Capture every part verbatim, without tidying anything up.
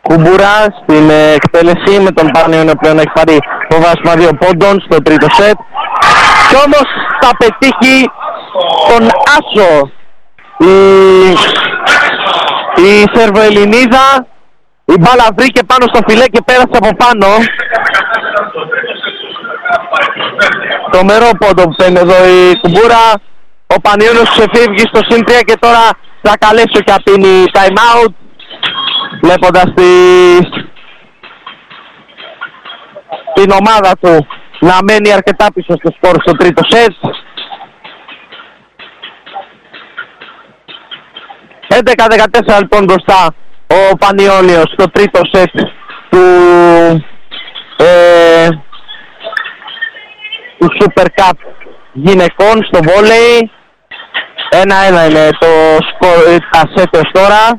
Κουμπούρα στην εκτέλεση με τον Πανιόνιο πλέον έχει πάρει το βάσμα δύο πόντων στο τρίτο σετ. Κι όμως θα πετύχει τον άσο η, η Σερβοελληνίδα. Η μπάλα βρήκε πάνω στο φιλέ και πέρασε από πάνω. Το μερό πόντο που παίρνει εδώ η Κουμπούρα. Ο Πανιόνιος ξεφύγει στο συν τρία και τώρα θα καλέσει ο Κιαπίνη time out, βλέποντας τη... την ομάδα του να μένει αρκετά πίσω στο σκορ στο τρίτο σετ. έντεκα δεκατέσσερα λοιπόν μπροστά ο Πανιόνιος στο τρίτο σετ του, ε, του Super Cup γυναικών στο βόλεϊ. ένα ένα είναι το σκορ, τα σετ ως τώρα.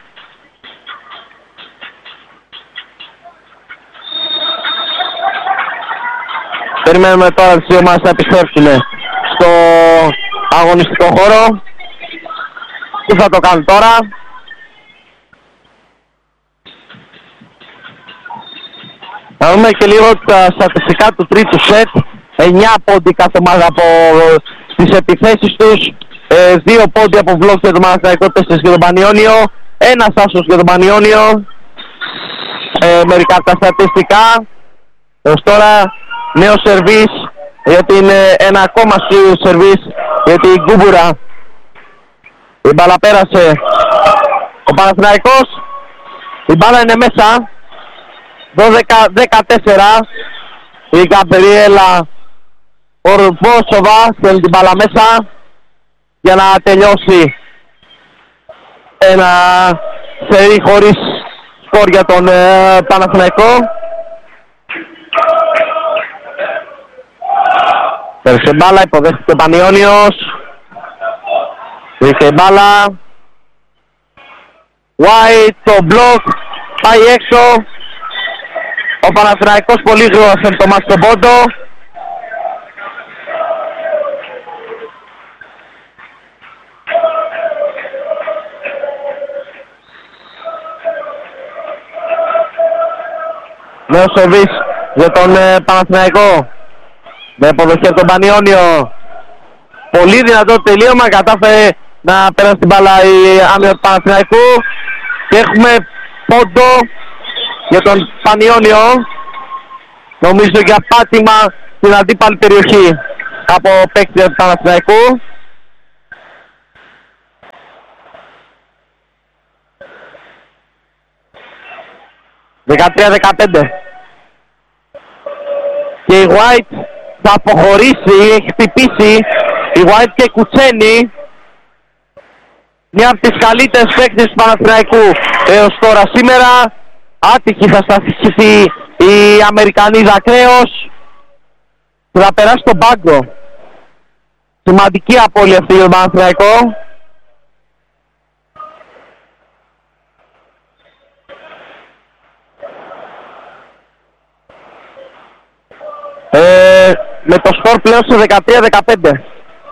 Περιμένουμε τώρα τις δύο ομάδες να επιστρέψουν στο αγωνιστικό χώρο. Τι θα το κάνουν τώρα? Να δούμε και λίγο τα στατιστικά του τρίτου σετ. εννιά πόντι κάθε ομάδα από τις επιθέσεις τους. Ε, δύο πόντι από βλοκ για τον Παναθηναϊκό, τέσσερα για τον Πανιόνιο. Ένας άσος για τον Πανιόνιο. Ε, μερικά τα στατιστικά. Ως τώρα νέο σερβίς για την ένα ακόμα σερβίς για την Κουμπούρα. Η μπάλα πέρασε ο Παναθηναϊκός. Η μπάλα είναι μέσα. δώδεκα δεκατέσσερα. Η Γκαμπριέλα Ορβόσοβα στέλνει την μπάλα μέσα για να τελειώσει ένα σερί χωρίς σκορ για τον ε, Παναθηναϊκό. Πέρασε μπάλα, υποδέχτηκε ο Πανιόνιος. Βρήκε μπάλα. White, το μπλοκ, πάει έξω. Ο Παναθηναϊκός πολύ γρήγορα σε το μάτι στον πόντο. Νέο σερβίς για τον ε, Παναθηναϊκό. Με αποδοχή από τον Πανιόνιο. Πολύ δυνατό τελείωμα. Κατάφερε να περάσει την μπάλα η άμυνα του Παναθηναϊκού. Και έχουμε πόντο για τον Πανιόνιο. Νομίζω για πάτημα στην αντίπαλη περιοχή από παίκτη του Παναθηναϊκού. δεκατρία δεκαπέντε. Και η White θα αποχωρήσει, έχει χτυπήσει η White και Κουτσένη, μια από τις καλύτερες παίκτες του Παναθηναϊκού έως τώρα σήμερα. Άτυχη θα σταθήσει η Αμερικανίδα Κρέος που θα περάσει τον πάγκο. Σημαντική απώλεια αυτή για τον Παναθηναϊκό. Ε, με το σκορ πλέον σε δεκατρία δεκαπέντε.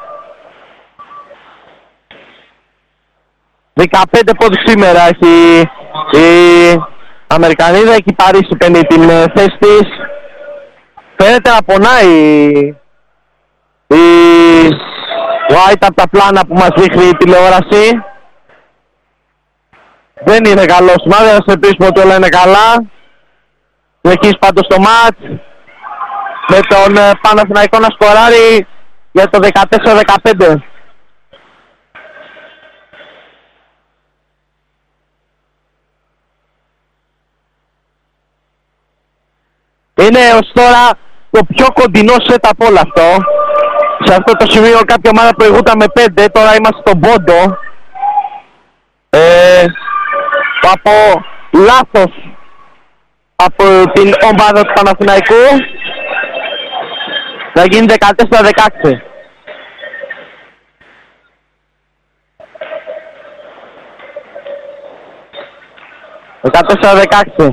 δεκαπέντε πόντους σήμερα έχει η Αμερικανίδα, έχει πάρει πενήντα την θέση της. Φαίνεται να πονάει η White από τα πλάνα που μας δείχνει η τηλεόραση. Δεν είναι καλό σημάδι, να σε πείσουμε ότι όλα είναι καλά. Συνεχίζει πάντως το μάτς με τον Παναθηναϊκό να σκοράρει για το δεκατέσσερα δεκαπέντε. Είναι ως τώρα το πιο κοντινό σετ από όλο αυτό. Σε αυτό το σημείο κάποια ομάδα προηγούταν με πέντε, τώρα είμαστε στον πόντο. Ε, από λάθος από την ομάδα του Παναθηναϊκού θα γίνει δεκατέσσερα δεκαέξι. δεκατέσσερα δεκαέξι.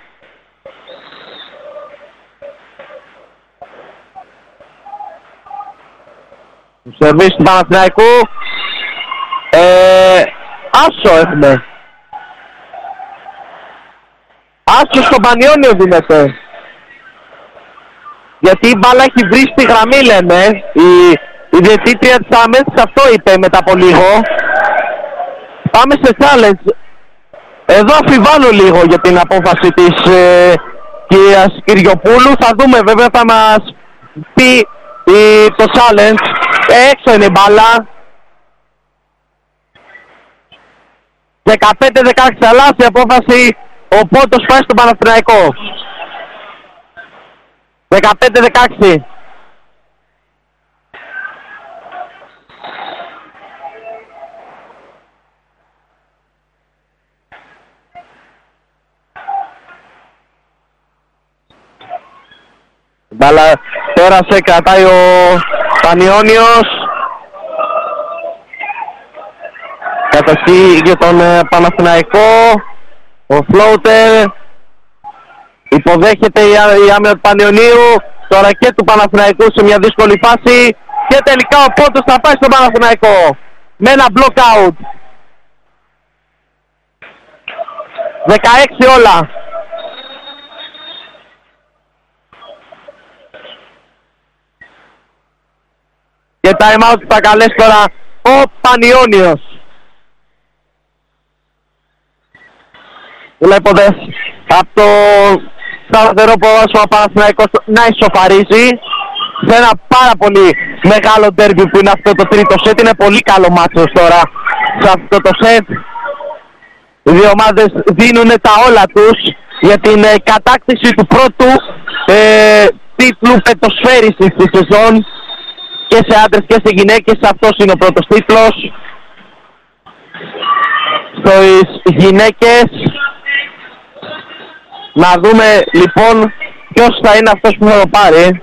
Σερβίς του Παναθηναϊκού. Ε, άσο έχουμε. Άσος στον Πανιόνιο δίνεται. Γιατί η μπάλα έχει βρει στη γραμμή, λένε. Η, η διαιτήτρια της αμέσως αυτό είπε μετά από λίγο. Πάμε σε challenge. Εδώ αφιβάλλω λίγο για την απόφαση της ε, κυρίας Κυριοπούλου. Θα δούμε, βέβαια θα μας πει η, το challenge. Έξω είναι η μπάλα. δεκαπέντε δεκαέξι αλλάζει η απόφαση. Ο Πόντος πάει στον Παναθηναϊκό. δεκαπέντε δεκαέξι. Μπάλα πέρασε, κρατάει ο Πανιόνιος. Κατοχή για τον Παναθηναϊκό. Ο Φλόουτερ. Υποδέχεται η, η άμυνα του Πανιωνίου. Τώρα και του Παναθηναϊκού σε μια δύσκολη φάση. Και τελικά ο Πόντος θα πάει στον Παναθηναϊκό. Με ένα block out. δεκαέξι όλα. Και time out θα καλέσει τώρα ο Πανιόνιος. Βλέποντας από το σταθερό ποδόσφαιρο Παναθηναϊκός να ισοφαρίζει σε ένα πάρα πολύ μεγάλο ντέρμπι που είναι αυτό το τρίτο σετ. Είναι πολύ καλό μάτσος τώρα σε αυτό το σετ. Οι δύο ομάδες δίνουν τα όλα τους για την ε, κατάκτηση του πρώτου ε, τίτλου πετοσφαίρισης στη σεζόν και σε άντρες και σε γυναίκες. Αυτός είναι ο πρώτος τίτλος. Στις γυναίκες να δούμε λοιπόν ποιος θα είναι αυτός που θα το πάρει.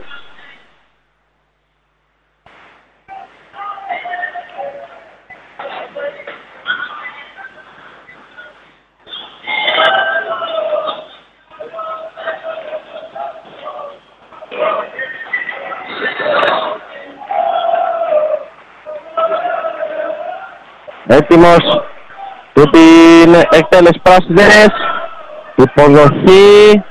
Έτοιμος για την εκτέλεση πράσινες. Υποδοχή.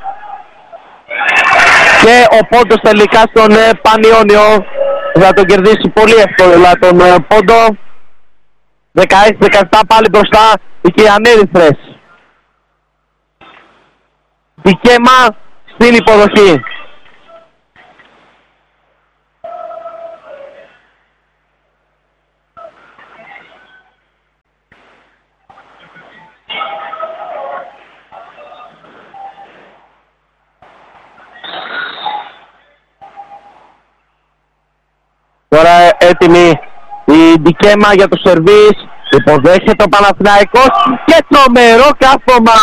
Και ο Πόντος τελικά στον ε, Πανιόνιο θα τον κερδίσει πολύ εύκολα τον ε, Πόντο. δεκαέξι δεκαεπτά πάλι μπροστά οι Κυριανέριθρες. Δικαίμα στην υποδοχή. Τώρα έτοιμη η Ντικέμα για το σερβίς. Υποδέχεται ο Παναθηναϊκός και τρομερό κάθομα.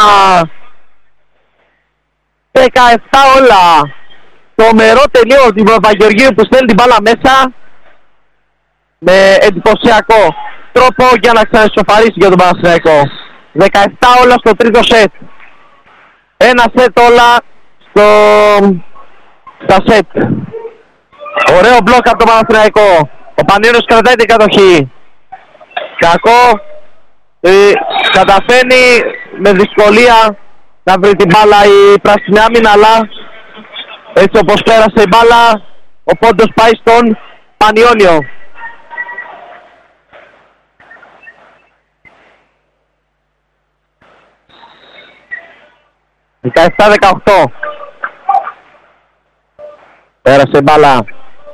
δεκαεπτά όλα. Τρομερό τελείω την Παπαγεωργίου που στέλνει την μπάλα μέσα. Με εντυπωσιακό τρόπο για να ξαναισοφαρίσει για τον Παναθηναϊκό. δεκαεπτά όλα στο τρίτο σετ. Ένα σετ όλα στο... στα σετ. Ωραίο μπλοκ από τον Παναθηναϊκό. Ο Πανιόνιος κρατάει την κατοχή. Κακό. Ε, καταφέρνει με δυσκολία να βρει την μπάλα η πράσινη άμυνα, αλλά έτσι όπως πέρασε η μπάλα ο Πόντος πάει στον Πανιόνιο. δεκαεπτά δεκαοκτώ. Πέρασε η μπάλα.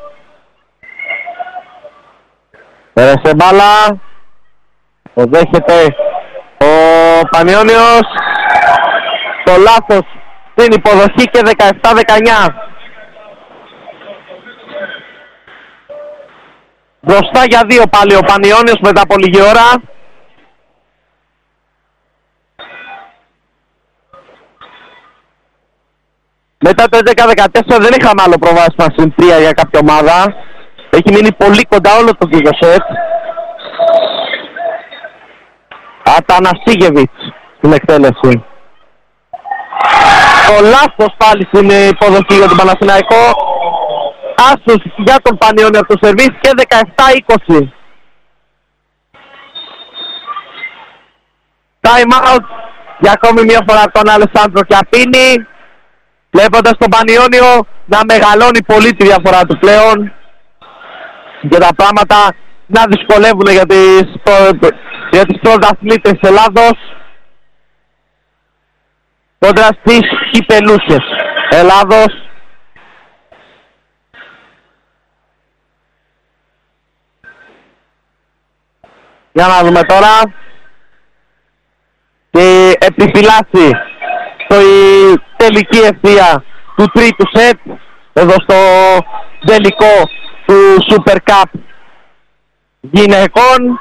Πέρασε μπάλα. Το δέχεται ο Πανιόνιος. Το λάθος στην υποδοχή και δεκαεπτά δεκαεννιά. Μπροστά για δύο πάλι ο Πανιόνιος μετά από λίγη ώρα. Μετά το έντεκα δεκατέσσερα δεν είχαμε άλλο προβάσμα στην τρία για κάποια ομάδα. Έχει μείνει πολύ κοντά όλο το τρίτο σετ. Ατανασίγεβιτς στην εκτέλεση. Το λάθος πάλι στην υποδοχή για τον Παναθηναϊκό. Άσος για τον Πανιόνιο από το σερβίς και δεκαεπτά είκοσι. Time out για ακόμη μια φορά τον Αλεσάνδρο Κιαπίνη, βλέποντας τον Πανιόνιο να μεγαλώνει πολύ τη διαφορά του πλέον και τα πράγματα να δυσκολεύουν για τις, για τις πρωταθλήτες της Ελλάδος κόντρα στις κυπελούχες Ελλάδος. Για να δούμε τώρα. Και επιφυλάσσει στο η τελική ευθεία του τρίτου σετ εδώ στο τελικό του Super Cup γυναικών.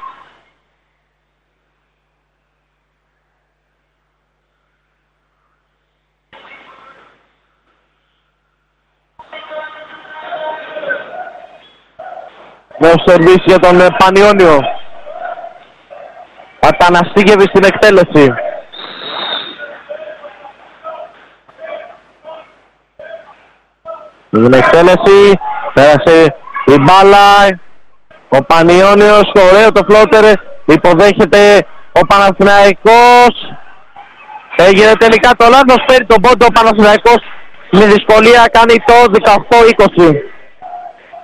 Με σερβίς για τον Πανιόνιο. Αθανασίγεβη στην εκτέλεση. Στην εκτέλεση πέρασε η μπάλα. Ο Πανιόνιος, ωραίο το φλότερ, υποδέχεται ο Παναθηναϊκός. Έγινε τελικά το λάθος, παίρνει τον πόντο ο Παναθηναϊκός με δυσκολία, κάνει το δεκαοκτώ είκοσι.